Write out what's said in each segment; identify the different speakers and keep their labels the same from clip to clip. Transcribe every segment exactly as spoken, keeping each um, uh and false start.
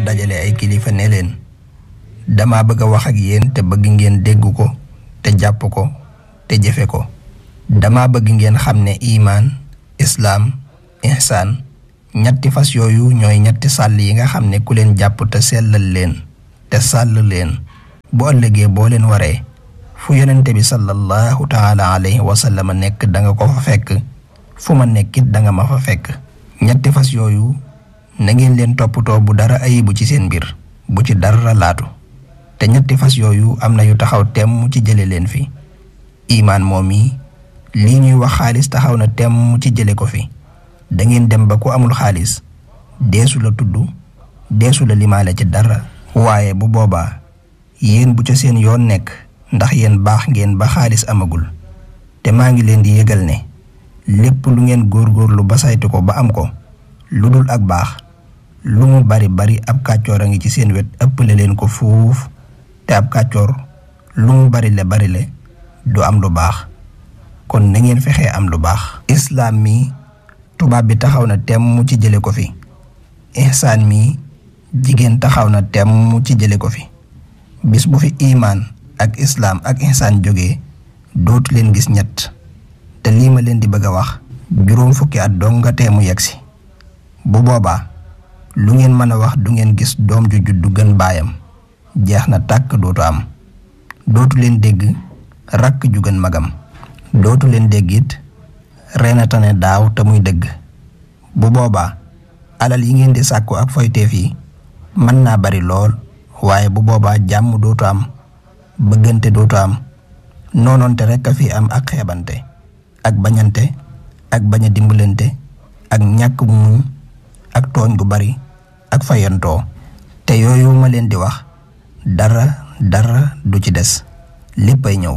Speaker 1: dajale ay kilifa ne leen dama bëgg a wax ak yéen te bëgg ngeen dégg ko te jàpp ko te jëfe ko. dama bëgg ngeen xam ne imaan islaam ihsaan ñetti fas yooyu ñooy ñetti sàll yi nga xam ne ku leen jàpp te sellal leen te sàll leen bu ëllëgee boo leen waree fu yonente bi sallallahu taala alayhi wa sallam nekk danga ko fa fekk fu ma nekkit danga ma fa fekk. ñetti fas yooyu na ngeen leen toppatoo bu dara ayibu ci seen mbir bu ci dara laatu te ñetti fas yooyu am na yu taxaw temm ci jële leen fi. imaan moom yi lii ñuy wax xaalis taxaw na temm ci jële ko fi. da ngeen dem ba ku amul xaalis deesu la tudd deesu la limaale ci dara. waaye bu boobaa yéen bu ca seen yoon nekk ndax yéen baax ngeen ba xaalis amagul te maa ngi leen di yëgal ne lépp lu ngeen góorgóorlu ba saytu ko ba am ko lu dul ak baax lu mu bari bari ab kàccoor a ngi ci seen wet ëppale leen ko fuuf te ab kàccoor lu mu bari le bari le du am lu baax kon na ngeen fexee am lu baax. islaam mi tubaab bi taxaw na temm ci jële ko fi. ihsaan mi jigéen taxaw na temm ci jële ko fi. bis bu fi imaan ak islaam ak ihsaan jógee dootu leen gis ñett te lii ma leen di bëgg a wax juróom fukki at dong nga teemu yegsi. bu boobaa lu ngeen mën a wax du ngeen gis doom ju juddu gën baayam jeex na tàkk dootu am. dootu leen dégg rakk ju gën magam. dootu leen dégg it reena tane daaw te muy dëgg. bu boobaa alal yi ngeen di sàkku ak foyteef yi mën naa bari lool waaye bu boobaa jàmm dootu am bëggante dootu am noonoonte rekk a fi am ak xeebante ak bañante ak bañ a dimbalante ak ñàkk muñ ak tooñ gu bari ak fayantoo. te yooyu ma leen di wax dara dara du ci des léppay ñëw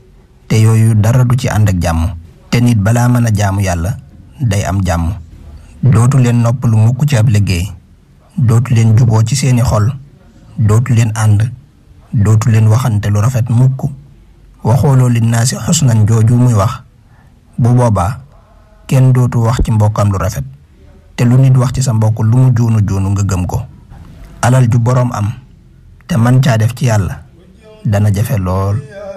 Speaker 1: te yooyu dara du ci ànd ak jàmm. te nit balaa mën a jaamu yàlla day am jàmm. dootu leen noppalu mukk ci ab liggéey dootu leen juboo ci seeni xol dootu leen ànd dootu leen waxante lu rafet mukk. waxooloo li naa si xusnan jooju muy wax bu boobaa kenn dootu wax ci mbokkam lu rafet te lu nit wax ci sa mbokk lu mu juunu juunu nga gëm ko. alal ju boroom am te man caa def ci yàlla dana jafe lool